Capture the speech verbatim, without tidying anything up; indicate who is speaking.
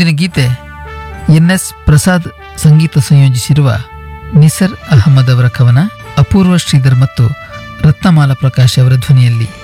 Speaker 1: ಮುಂದಿನ ಗೀತೆ N S Prasad ಸಂಗೀತ ಸಂಯೋಜಿಸಿರುವ ನಿಸರ್ ಅಹಮದ್ ಅವರ ಕವನ, ಅಪೂರ್ವ ಶ್ರೀಧರ್ ಮತ್ತು ರತ್ನಮಾಲಾ ಪ್ರಕಾಶ್ ಅವರ ಧ್ವನಿಯಲ್ಲಿ.